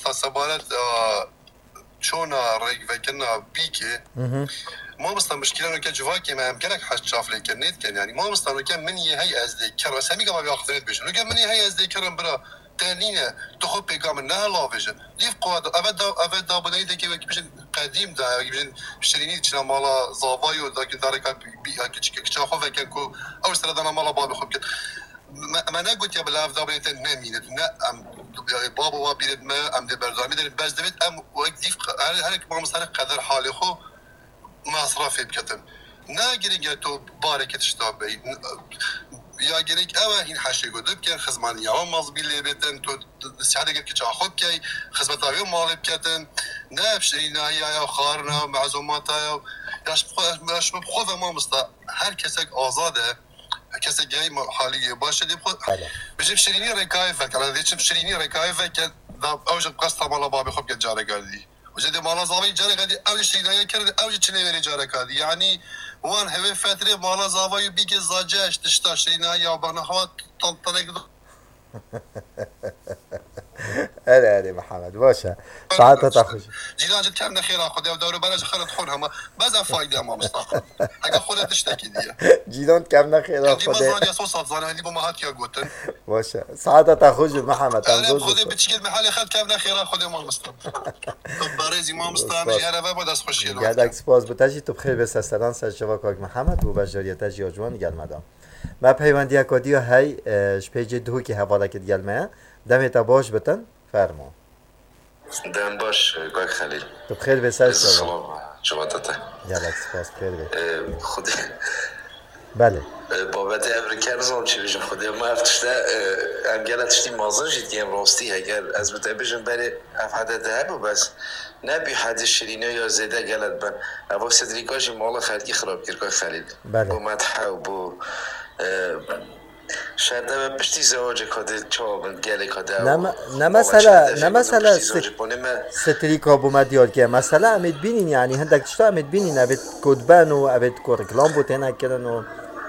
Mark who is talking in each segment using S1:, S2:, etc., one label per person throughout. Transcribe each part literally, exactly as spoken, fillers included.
S1: سبارت چون ریگ وکنا بیکه ما مستن مشکلانو که جواکی ما امکانك حش شاف لکنید که یعنی ما مستن که من یه هی از ذکر سمی که ما بیاخذنید بشن که من یه هی از ذکرم برا تانية تخو بيقام انها لافيجن ليف قواد ابدا ابدا بداية كي بيجن قديم دا بيجن شريني تشنا مالا زافايو داك دارك بي كتشاخو فكنكو او سردنا مالا باب خب ما انا قلت يا بلاف دا بنت نمين نا ام بابا وا بيرد ما ام دي برزامي دي بس دبت ام وقتيف هلك ما مصالح قدر حالي خو مصرفي بكتم نا جريجا تو باركه تشتابي یا گرک اوه این حشی گذب کن خدمانی ها مازبیل بیتن تو سعی کرد که چاخوب کی خدمت آیو مال بکتن نفس این یا خارنا معزومات یا یاش باش بخوف ما مستا هر کسی آزاده کسی جای حالی باشه دی خود بجیم شرینی رکای فکر على دیشم شرینی رکای فکر اوج قصه مالا بابی خوب که جاره کردی وجدي مالا زاوي جاره کردی اوج شرینی کرد اوج چنی وری جاره کردی یعنی وان هوی فتره مالا زاوی بیگ زاجش تشتاش اینا یا بنا هوا تنطلق
S2: اره اره محمد باشه ساعت تخوش
S1: جیران جد کم نخیر خود یا دور برای خیرت خون هم بعضا فایده ما مستقل اگه خودت تشتکی دیگه
S2: جیران کم نخیر
S1: خود دی مزانی اساس افزانه هلی با مهات یا گوتن
S2: باشه ساعت تخوش محمد
S1: اره خود بچیک محل خود کم نخیر خود ما مستقل برای ما مستقل جاره و دست خوشی
S2: گرد اکسپاس بتاجی تو بخیر به سستران سرچوا کاک محمد و بجاریت جیاجوان گلمدام ما پیوندی اکادیا هی شپیج دو که حواله کد گلمه دمت باش بتن فرما
S3: دم باش کاک خلیل
S2: تو بخیر به سر
S3: سلام شما تاتا
S2: گلک سپاس بخیر به
S3: خود
S2: بله
S3: بابت امریکا نزام چی بشم خودی ما افتشته هم گلتشتی مازن جیدی هم راستی اگر از بتا بشم برای افعاده ده بو بس نبی حد شرینه یا زیده گلت بن اوا صدریکاش مال خلقی خراب کرد کاک خلیل بو مدحه و بو شاید به پشتی زواج کاده چابن گله کاده
S2: نه مثلا نه مثلا ستریکا بومد یاد که مثلا امید بینین یعنی هندک چطور امید بینین ابد کدبن و ابد کورکلام بوتن کردن و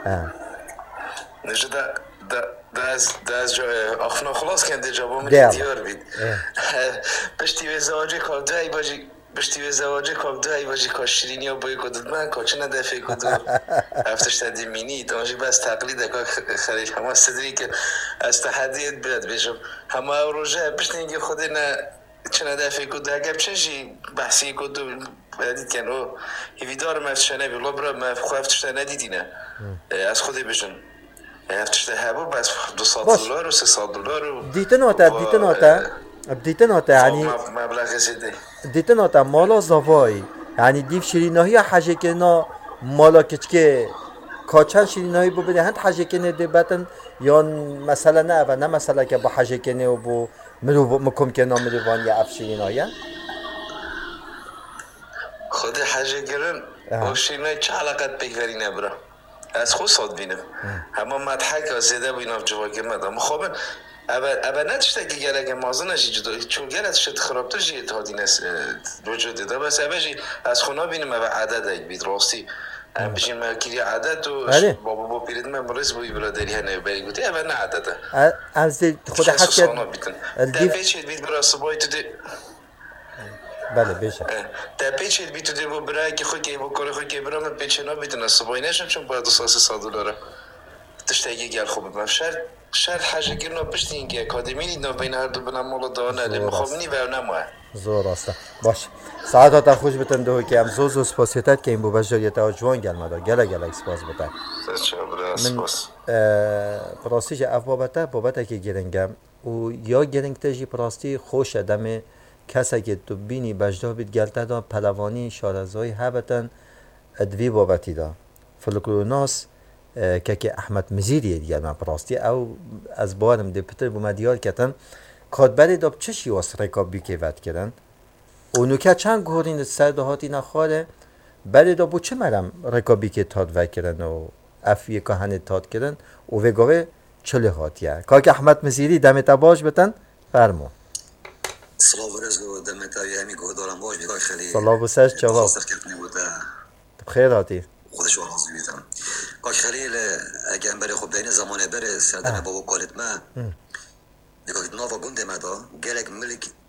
S3: نجده ده از ده از آخنا خلاص کنده جواب من دیار بید پشتی به زواج کاده ای باجی پشتی به زواج کاده ای باجی کاشرینی و بای کدود من کاچه ندفعه کدور افتش تدی مینی دانجی بس تقلید که خلیل همه صدری که از تحدیت بیاد بشم همه روژه پشتی اینگه خودی نه چه ندفعه کدور اگر چنجی بحثی کدور بدید کن او هیویدار مفتشنه بی لبرا مفخو افتشته ندیدینه از خودی بشن افتشته هبو بس دو سال دلار و سه سال دلار و
S2: دیتن آتا دیتن آتا دیتن آتا یعنی
S3: مبلغ زیده
S2: دیتن آتا مالا زوای یعنی دیف شیرینایی حاجه کنا مالا کچکه کاچن شیرینایی بو بده هند حاجه کنه دبتن یا مثلا نه و نه مثلا که با حاجه کنه و بو مرو مکم کنا مروان یا اف شیرینایی
S3: خود حاجه گرن و شیرینایی چه علاقت بگذاری نبرا از خود صاد بینم اما مدحک و زیده بینم جواگه مدام خوبه aber aber nicht stecke gerne gemausen ist چون گره شد خرابتر جیت هادی نس وجود داره بس اولی از خونه بینیم و عدد بید راستی بشین ماکیری عدد و بابا با پیرد من مرز بوی برادری هنه بری گویی اول نه عدده
S2: از خود حتی
S3: دپیچید بید برای صبحی تو دی
S2: بله بشه
S3: دپیچید بید تو دی با برای که خود که با کار خود که برای من پیچنا بیدن صبحی نشم چون باید دو سال سه سال دلاره تشتاقی گل خوب من شر شر حاجه گرنا پشتی اینکه اکادمی نیدن بین هر دو بنام مولا دانه لیم خوبنی و نموه
S2: زور است باش ساعت تا خوش بتن دو که ام زوز و سپاسیتت که این بو بجاریت ها جوان گل مدا گله گله سپاس بتن من پراستی جا اف بابتا بابتا که گرنگم و یا گرنگ تجی پراستی خوش دم کسی که تو بینی بجدا بید گلتا دا پلوانی شارزایی هبتن ادوی بابتی دا فلکلوناس که که احمد مزیدی دیگر من پراستی او از بارم دی پتر بو مدیار کتن کادبری داب چشی واس رکاب بی که ود کردن اونو که چند گورین سر دهاتی نخواره بری داب بو چه مرم رکابی که تاد ود کردن و افیه که هنه تاد کردن و وگاوه چله هاتیه که که احمد مزیدی دمت باش بتن فرمو
S4: سلام و رزگو دمت همی گودارم باش بیدای خیلی
S2: سلام و سرش جواب بخیر هاتی
S4: خودش راضی میتونم کاش خلیل اگه بره خوب دین زمانه بره سردم بابا کالت ما میگه ناوا گنده مدا گلک ملک